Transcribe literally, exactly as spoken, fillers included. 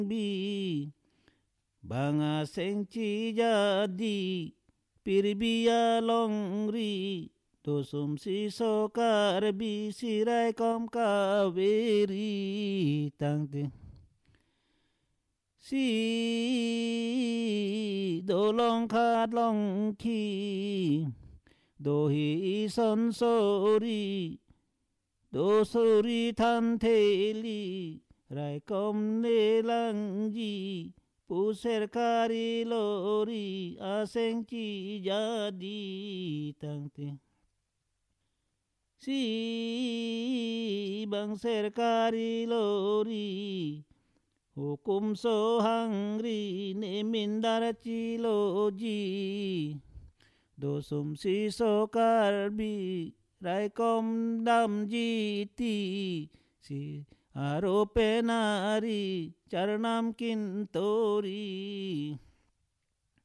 bi banga sengchi jadi pirbia longri dosum si sokar bi sirai kom kaveri tangte si dolong khat long ki dohi son sori do sori than theli rai kom ne lang ji puser kari lori aseng chi jadi tangte si bang ser kari lori hukum so hangri ne mindar chi loji dosum si so karbi rai kom dam ji ti si arope nari charnam kintori